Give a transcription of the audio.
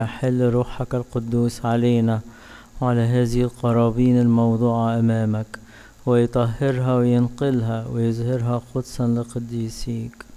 حل روحك القدوس علينا وعلى هذه القرابين الموضوعة أمامك، ويطهرها وينقلها ويظهرها قدسا لقديسيك.